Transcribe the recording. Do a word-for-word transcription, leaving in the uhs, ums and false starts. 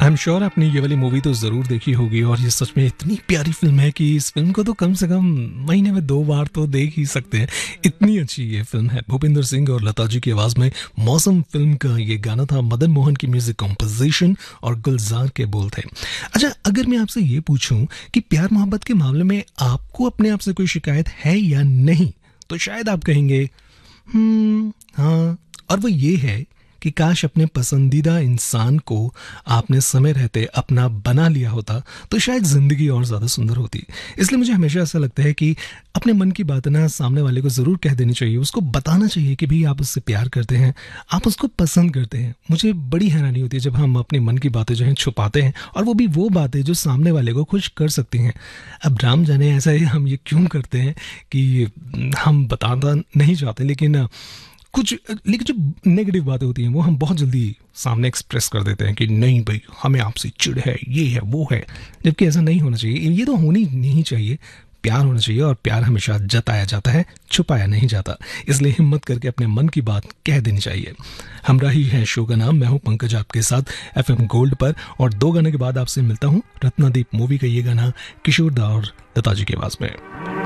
I am sure आपने ये वाली मूवी तो ज़रूर देखी होगी और ये सच में इतनी प्यारी फिल्म है कि इस फिल्म को तो कम से कम महीने में दो बार तो देख ही सकते हैं, इतनी अच्छी ये फिल्म है। भूपिंदर सिंह और लता जी की आवाज़ में मौसम फिल्म का ये गाना था, मदन मोहन की म्यूजिक कॉम्पोजिशन और गुलजार के बोल थे। अच्छा, अगर मैं आपसे ये पूछूं कि प्यार मोहब्बत के मामले में आपको अपने आप से कोई शिकायत है या नहीं, तो शायद आप कहेंगे हम्म हाँ, और वो ये है कि काश अपने पसंदीदा इंसान को आपने समय रहते अपना बना लिया होता तो शायद ज़िंदगी और ज़्यादा सुंदर होती। इसलिए मुझे हमेशा ऐसा लगता है कि अपने मन की बात ना सामने वाले को ज़रूर कह देनी चाहिए, उसको बताना चाहिए कि भाई आप उससे प्यार करते हैं, आप उसको पसंद करते हैं। मुझे बड़ी हैरानी होती है जब हम अपने मन की बातें जो हैं छुपाते हैं, और वो भी वो बातें जो सामने वाले को खुश कर सकती हैं। अब राम जाने ऐसा ही हम ये क्यों करते हैं कि हम बताना नहीं चाहते, लेकिन कुछ लेकिन जो नेगेटिव बातें होती हैं वो हम बहुत जल्दी सामने एक्सप्रेस कर देते हैं कि नहीं भाई हमें आपसे चिढ़ है, ये है वो है, जबकि ऐसा नहीं होना चाहिए। ये तो होनी नहीं चाहिए, प्यार होना चाहिए, और प्यार हमेशा जताया जाता है, छुपाया नहीं जाता। इसलिए हिम्मत करके अपने मन की बात कह देनी चाहिए। हमरा ही है शो का नाम, मैं हूं पंकज आपके साथ एफएम गोल्ड पर, और दो गाने के बाद आपसे मिलता हूं। रत्नादीप मूवी का ये गाना किशोर दा और लता जी की आवाज में।